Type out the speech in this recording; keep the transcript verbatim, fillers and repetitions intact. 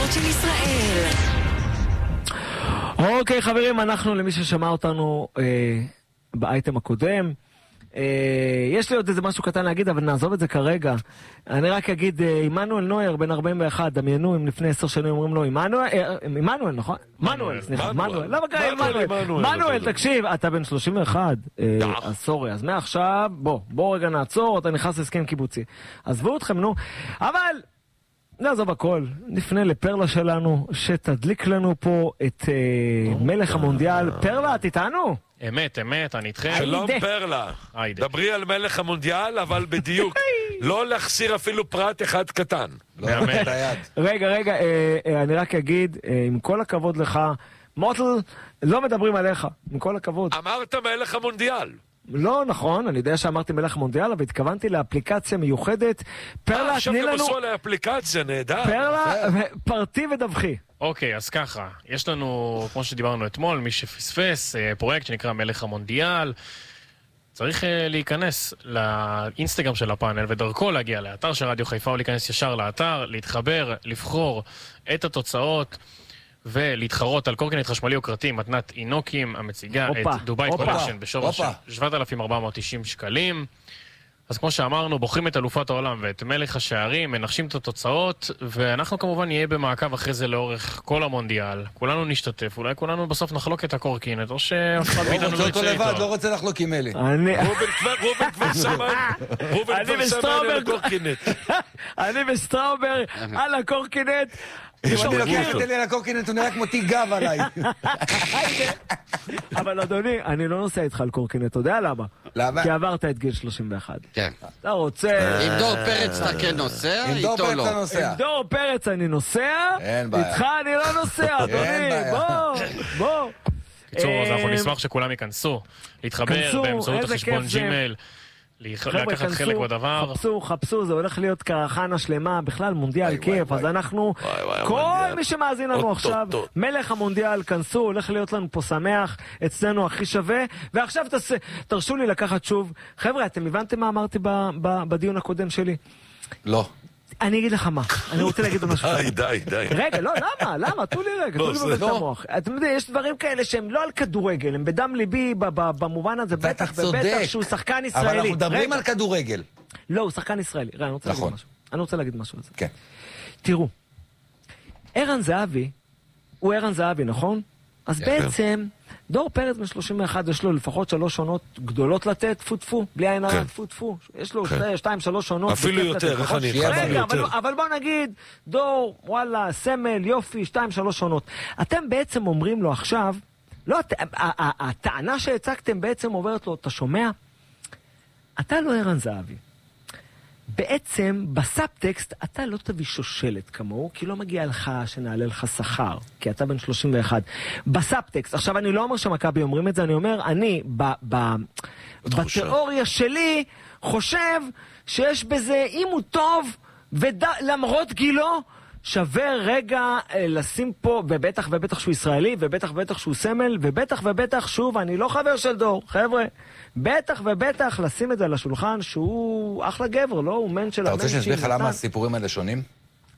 החדשות של ישראל. אוקיי חברים, אנחנו למי ששמע אותנו אה, באייטם הקודם, אה, יש לי עוד איזה משהו קטן להגיד, אבל נעזוב את זה כרגע. אני רק אגיד, אה, עמנואל נויר בן ארבעים ואחת, דמיינו אם לפני עשר שנים אומרים לו עמנואל, אה, עמנואל נכון? מנואל, סליחה, מנואל, למה קרה עמנואל? מנואל, תקשיב, אתה בן שלושים ואחת, אה, אז סורי, אז מעכשיו, בוא, בוא רגע נעצור, אתה נכנס להסכם קיבוצי. עזבו אתכם, נו, אבל נעזוב הכל, נפנה לפרלה שלנו, שתדליק לנו פה את uh, מלך המונדיאל. פרלה, את איתנו? אמת, אמת, אני איתכם. שלום פרלה, דברי על מלך המונדיאל, אבל בדיוק, לא להחסיר אפילו פרט אחד קטן. רגע, רגע, אה, אה, אני רק אגיד, אה, עם כל הכבוד לך, מוטל, לא מדברים עליך, עם כל הכבוד. אמרת מלך המונדיאל. לא נכון, אני יודע שאמרתי מלך המונדיאל, אבל התכוונתי לאפליקציה מיוחדת. פרלה, תני לנו... עכשיו תבשו על האפליקציה, נהדר. פרלה, פרטי ודווחי. אוקיי, אז ככה, יש לנו, כמו שדיברנו אתמול, מי שפספס, פרויקט שנקרא מלך המונדיאל. צריך להיכנס לאינסטגרם של הפאנל ודרכו להגיע לאתר של רדיו חיפה, או להיכנס ישר לאתר, להתחבר, לבחור את התוצאות ולהתחרות על קורקינט חשמלי יוקרתי מתנת אינוקים המציגה אופה, את דובאי אופה, קולקשן בשווי של שבעת אלפים ארבע מאות תשעים שקלים. אז כמו שאמרנו, בוחרים את אלופת העולם ואת מלך השערים, מנחשים את התוצאות, ואנחנו כמובן נהיה במעקב אחרי זה לאורך כל המונדיאל. כולנו נשתתף, אולי כולנו בסוף נחלוק את הקורקינט, או שאף אחד מאיתנו לא יצא איתו. לא רוצה לחלוק עם אלי. רובן כבר שמן, רובן כבר שמן על הקורקינט. אני וסטראובר על הקורקינט. אם אני לוקח את אלי על הקורקינט, הוא נראה כמו תיק גב עליי. אבל אדוני, אני לא נוסע איתך על קורקינט, אתה יודע למה? למה? כי עברת את גיל שלושים ואחת. כן. אתה רוצה... עם דור פרץ אתה כן נוסע, איתו לא. עם דור פרץ אני נוסע, אין בעיה. איתך אני לא נוסע, אדוני, בוא, בוא. קיצור, אז אנחנו נשמח שכולם ייכנסו, להתחבר באמצעות החשבון ג'ימייל, לקחת חלק בדבר. חפשו, חפשו, זה הולך להיות קרחנה שלמה, בכלל מונדיאל כיף, אז אנחנו, כל מי שמאזין לנו עכשיו, מלך המונדיאל, כנסו, הולך להיות לנו פה שמח, אצלנו הכי שווה, ועכשיו תרשו לי לקחת שוב, חבר'ה, אתם הבנתם מה אמרתי בדיון הקודם שלי? לא. אני אגיד לך מה, אני רוצה להגיד משהו. די, די, די. רגע, לא, למה? למה? תנו לי רגע, תנו לי בבית המוח. אתם יודעים, יש דברים כאלה שהם לא על כדורגל, הם בדם ליבי במובן הזה, בטח ובטח שהוא שחקן ישראלי. אבל אנחנו מדברים על כדורגל. לא, הוא שחקן ישראלי. רגע, אני רוצה להגיד משהו. אני רוצה להגיד משהו על זה. כן. תראו, ערן זהבי, הוא ערן זהבי, נכון? אז בעצם, דור פרץ מ-שלושים ואחת יש לו לפחות שלוש שונות גדולות לתת, טפו טפו, בלי עין הרע, טפו טפו. יש לו שתיים, שלוש שונות. אפילו יותר, איך אני אתך? רגע, אבל בוא נגיד, דור, וואלה, סמל, יופי, שתיים, שלוש שונות. אתם בעצם אומרים לו עכשיו, לא, הטענה שהצגתם בעצם אומרת לו, אתה שומע? אתה לא ערן זהבי. בעצם, בסאבטקסט, אתה לא תביא שושלת כמוהו, כי לא מגיע לך שנעלה לך שכר, כי אתה בן שלושים ואחת. בסאבטקסט, עכשיו אני לא אומר שמכבי אומרים את זה, אני אומר, אני, ב, ב, בתיאוריה שלי, חושב שיש בזה, אם הוא טוב, ולמרות גילו, שווה רגע לשים פה, ובטח ובטח שהוא ישראלי, ובטח ובטח שהוא סמל, ובטח ובטח, שוב, אני לא חבר של דור, חבר'ה, בטח ובטח לשים את זה על השולחן, שהוא אחלה גבר, לא? הוא מן של אתה המנצ'ים. רוצה שנסביר לך למה הסיפורים האלה שונים?